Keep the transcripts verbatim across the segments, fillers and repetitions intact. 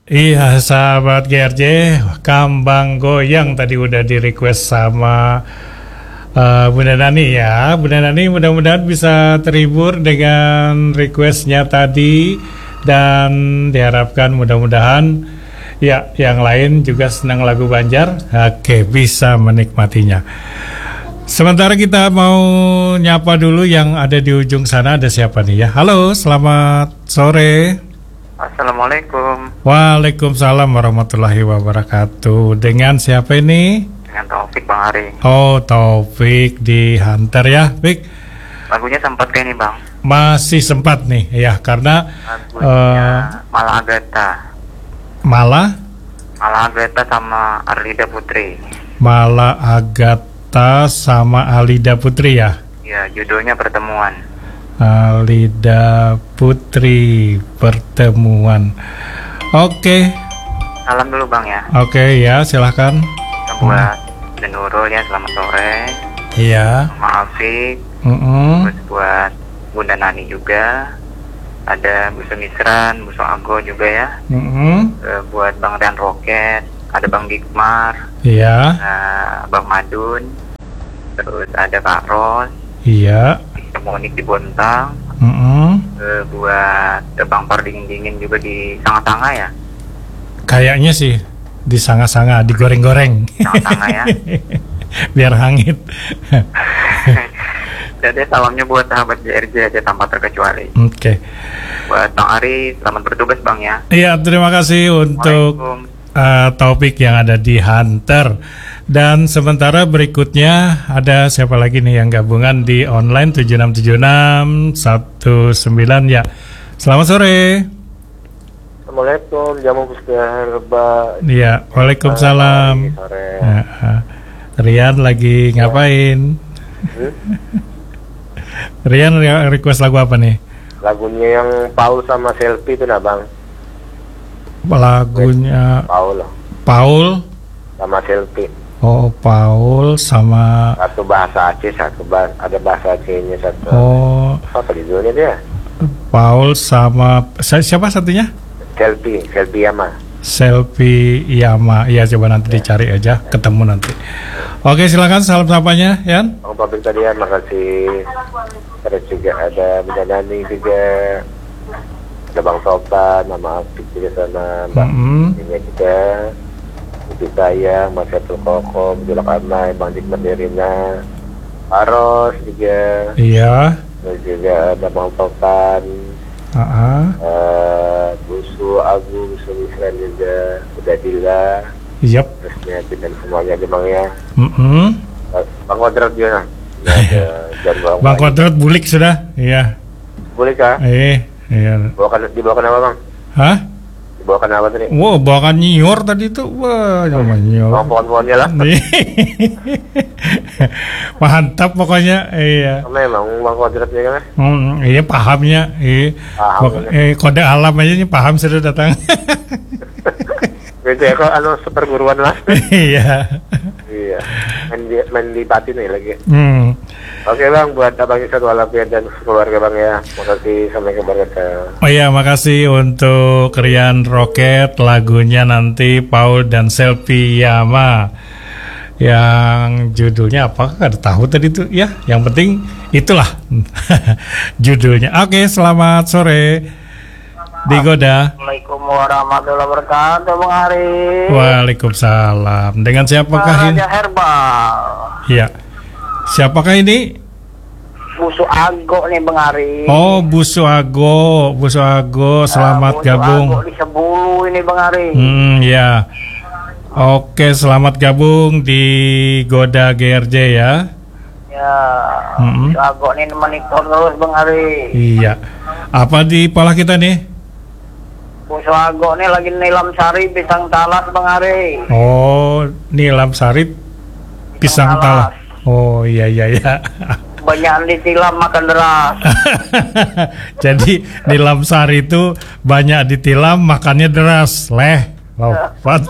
Iya, sahabat G R J, Kambang Goyang tadi udah di request sama uh, Bunda Nani ya. Bunda Nani mudah-mudahan bisa terhibur dengan requestnya tadi, dan diharapkan mudah-mudahan ya yang lain juga senang lagu Banjar, oke bisa menikmatinya. Sementara kita mau nyapa dulu yang ada di ujung sana, ada siapa nih ya? Halo, selamat sore. Assalamualaikum. Waalaikumsalam warahmatullahi wabarakatuh. Dengan siapa ini? Dengan Taufik Bang Ari. Oh, Taufik di Hunter ya, Fik. Lagunya sempat kayak ini Bang. Masih sempat nih ya, karena Lagunya uh, Malah Agatha. Malah Malah Agatha sama Arlida Putri. Malah Agatha sama Alida Putri ya. Ya, judulnya Pertemuan. Alida Putri, Pertemuan. Oke. Salam dulu Bang ya. Oke ya, silahkan. Buat hmm. Nurul ya, selamat sore. Iya. Sama Afik. Mm-mm. Terus buat Bunda Nani juga. Ada Buso Misran, Buso Ago juga ya. Mm-mm. E, buat Bang Rian Roket. Ada Bang Dikmar. Iya. Nah, Bang Madun. Terus ada Kak Ros. Iya. Monik di Bontang. Mm-mm. E, buat Bang Par dingin-dingin juga di Sanga-Sanga ya. Kayaknya sih di sanga-sanga, digoreng-goreng. Sanga-sanga ya. Biar hangit. Jadi salamnya buat sahabat G R J aja tanpa terkecuali. Oke. Okay. Buat Bang Ari, selamat bertugas Bang ya. Iya, terima kasih untuk uh, topik yang ada di Hunter. Dan sementara berikutnya ada siapa lagi nih yang gabungan di online tujuh enam tujuh enam satu sembilan ya. Selamat sore. Assalamualaikum, jamu Pustia Herba. Iya, waalaikumsalam. Sore. Ya, uh, Rian lagi ngapain? Hmm? Rian request lagu apa nih? Lagunya yang Paul sama Selfie itu nah Bang. Lagunya Paul Paul sama Selfie. Oh, Paul sama Satu bahasa Aceh, satu bahasa, ada bahasa Acehnya satu. Oh, apa judulnya dia? Paul sama siapa satunya? Selfie, Selfie Yama. Selfie Yama. Iya, coba nanti dicari aja, ketemu nanti. Oke, silakan salam sapanya, Yan. Bang Topik tadi ya, makasih. Terus juga ada Bunda Nani juga. Ada Bang Sopan, Mama Afik juga sana, Mbak Mm-hmm. ini juga. Ibu saya, Mas Sepul Koko, Bujulak Amai, Bang Dik Mandirina, Aros juga. Iya. Terus juga ada Bang Sopan. Uh-huh. Uh, Busu Agung, Busu Misran juga, Udadila. Yep. Terusnya dan semuanya di Bang ya. Mm-hmm. Bang Kodrat juga. Ya, Bang Kodrat bulik sudah. Iya. Boleh kah? Eh, iya. Bawakan, dibawakan apa Bang? Hah? Dibawakan apa tadi? Wow, bawakan nyior tadi tuh. Wah, nyaman nyior. Bang pohon-pohonnya lah. Mantap pokoknya. Iya. Memang Bang Kodrat ya kan? Hmm, iya pahamnya. Iya. Paham. Eh, kode alam aja nih paham sudah datang. Gitu ya kok anu seperguruan lah. Iya. Iya. Main di, main di batin nih lagi. Hmm. Oke Bang, buat Abang Isa walafiat dan keluarga Bang ya. Makasih sampai kembali ke. Oh iya, makasih untuk Rian Roket, lagunya nanti Paul dan Selfie Yama. Yang judulnya apa? Ada tahu tadi tuh ya. Yang penting itulah judulnya. Oke, selamat sore. Digoda. Assalamualaikum warahmatullahi wabarakatuh Bang Ari. Waalaikumsalam. Dengan siapakah ini? Raja Herbal. Iya. Siapakah ini? Busu Ago nih Bang Ari. Oh, Busu Ago. Busu Ago, selamat Busu gabung. Ago di Sebulu ini Bang Ari. Hmm, ya. Oke, selamat gabung di Goda G R J ya. Ya. Mm-hmm. Busu Ago nih monitor terus Bang Ari. Iya. Apa di pola kita nih? Busu Ago nih lagi nilam sari pisang talas Bang Ari. Oh, nilam sari pisang talas. Oh, iya iya iya. Banyak ditilam makan deras. Jadi nilam sari itu banyak ditilam makannya deras. Leh. Lompat.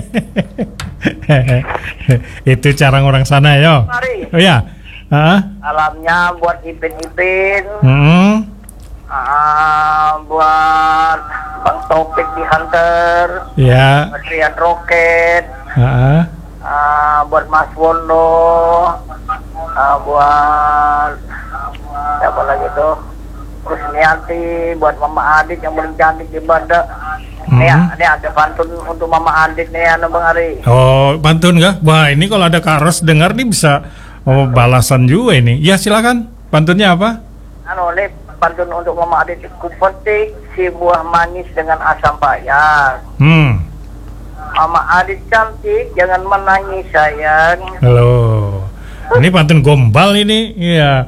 Itu cara orang sana yo. Mari. Oh ya. Heeh. Alamnya buat Ipin-Ipin. Heeh. Ah, buat Bang Taufik di Hunter, Ya. buat Rian Roket, Ah, uh, buat Mas Wondo, uh, buat siapa lagi tuh, Kusniati, buat Mama Adit yang paling cantik di Banda. Nih, Hmm. ini ada pantun untuk Mama Adit nih, anu Bang Ari. Oh, pantun kah? Wah, ini kalau ada Kak Ros dengar nih bisa oh, balasan juga ini. Ya, silakan. Pantunnya apa? Anu, nih pantun untuk Mama Adit. Ku petik si buah manis dengan asam payah. Hmm. Mama Adit cantik, jangan menangis sayang. Halo. Ini pantun gombal ini. Iya.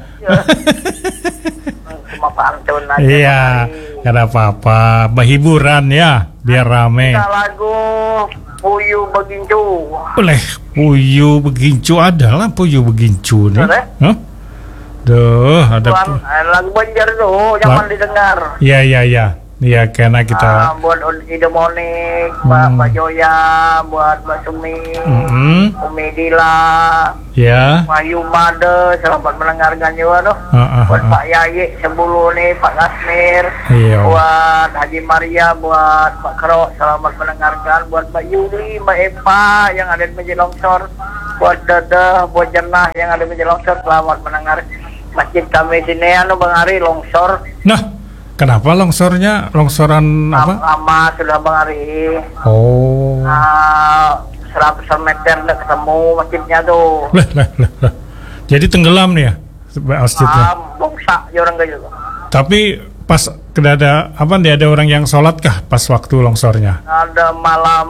Cuma pantun aja. Iya. Bang Ari. Gak ada apa-apa. Hiburan ya, biar rame. Kita lagu Puyuh Begincu. Boleh. Puyuh Begincu adalah Puyuh Begincu nih. Boleh. Hah? Duh, ada. Tuan, pu- eh, lagu Banjar tuh, jangan La- didengar. Iya, iya, iya. Iya, karena kita. Ah, buat Ide Monik, Mbak Hmm. Mbak Joya, buat Mbak Sumi, Mm-mm. Umi Dila, Ya. Wahyu Made, selamat mendengarkan juga tuh. Ah, ah, Buat ah. Pak Yayi sebulu nih, Pak Kasmir, Iya. buat Haji Maria, buat Pak Kero, selamat mendengarkan. Buat Mbak Yuli, Mbak Eva yang ada di Masjid Longsor, buat Dada, buat Jenah yang ada di Masjid Longsor, selamat mendengar. Masjid kami sini anu Bang Ari longsor. Nah, kenapa longsornya? Longsoran apa? Lama sudah Bang Ari. Oh. Nah, seratus meter udah ketemu masjidnya tuh. Lah, lah, lah, lah. Jadi tenggelam nih ya masjidnya. Ah, bongsa ya orang gitu. Tapi pas tidak ada apa tidak ada orang yang sholat kah pas waktu longsornya? Ada malam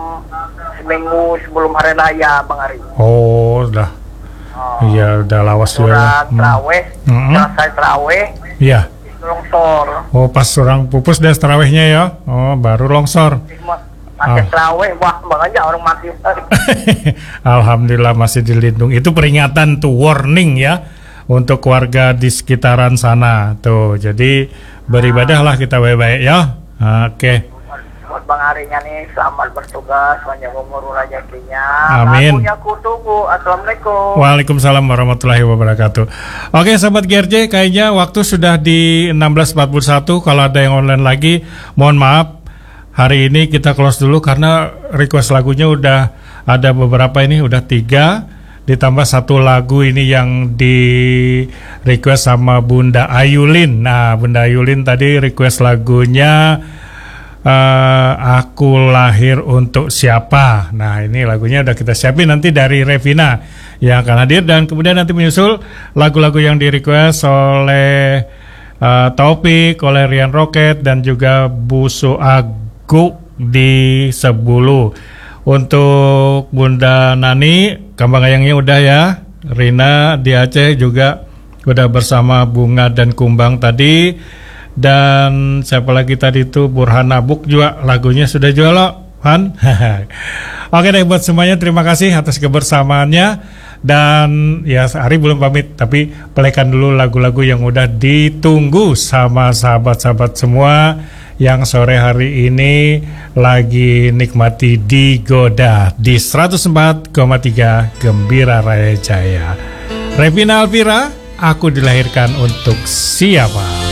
seminggu sebelum hari raya Bang Ari. Oh, udah. Oh, Iya, udah lawas juga. ya. orang terawih, Hmm. selesai terawih, Iya. itu longsor. Oh, pas orang pupus dan terawihnya ya. Oh, baru longsor. Masih Ah. terawih, wah bang aja orang mati. Alhamdulillah masih dilindungi. Itu peringatan tuh, warning ya untuk warga di sekitaran sana tuh. Jadi beribadahlah kita baik-baik ya. Oke. Buat Bang Arinya nih, selamat bertugas, panjang umur rezekinya. Amin. Lagunya ku tunggu. Assalamualaikum. Waalaikumsalam warahmatullahi wabarakatuh. Oke sahabat G R J, kayaknya waktu sudah di enam belas empat puluh satu. Kalau ada yang online lagi, mohon maaf. Hari ini kita close dulu karena request lagunya udah ada beberapa ini, udah tiga. Ditambah satu lagu ini yang di request sama Bunda Ayulin. Nah, Bunda Ayulin tadi request lagunya Uh, Aku Lahir Untuk Siapa. Nah, ini lagunya udah kita siapin nanti dari Revina yang akan hadir, dan kemudian nanti menyusul lagu-lagu yang di request oleh uh, Taufik, oleh Rian Roket, dan juga Busu Agu di Sebulu. Untuk Bunda Nani, Kambang Ayangnya udah ya. Rina di Aceh juga udah bersama Bunga dan Kumbang tadi. Dan siapa lagi tadi itu, Burhan Nabuk juga lagunya sudah jual loh, Han. Oke deh, buat semuanya terima kasih atas kebersamaannya. Dan ya, Ari belum pamit, tapi pelekan dulu lagu-lagu yang udah ditunggu sama sahabat-sahabat semua yang sore hari ini lagi nikmati Digoda di seratus empat koma tiga Gembira Raya Jaya. Revina Alvira, Aku Dilahirkan Untuk Siapa.